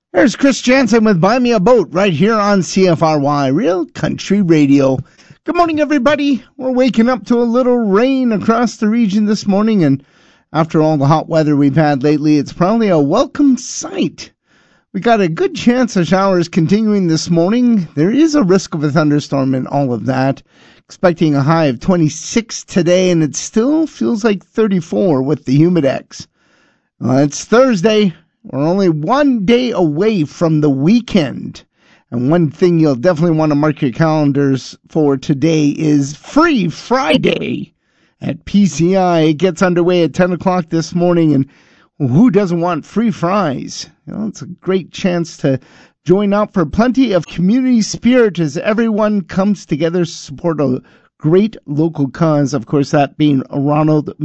There's Chris Jansen with Buy Me a Boat right here on CFRY, Real Country Radio. Good morning, everybody. We're waking up to a little rain across the region this morning, and after all the hot weather we've had lately, it's probably a welcome sight. We got a good chance of showers continuing this morning. There is a risk of a thunderstorm and all of that. Expecting a high of 26 today, and it still feels like 34 with the Humidex. It's Thursday. We're only one day away from the weekend. And one thing you'll definitely want to mark your calendars for today is Free Friday at PCI. It gets underway at 10 o'clock this morning, and who doesn't want free fries? You know, it's a great chance to join up for plenty of community spirit as everyone comes together to support a great local cause. Of course, that being Ronald